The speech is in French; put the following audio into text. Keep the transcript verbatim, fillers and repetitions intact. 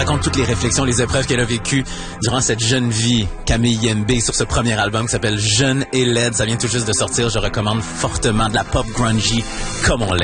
raconte toutes les réflexions, les épreuves qu'elle a vécues durant cette jeune vie. Camille Yembe sur ce premier album qui s'appelle Jeune et laide. Ça vient tout juste de sortir. Je recommande fortement de la pop grungy comme on l'aime.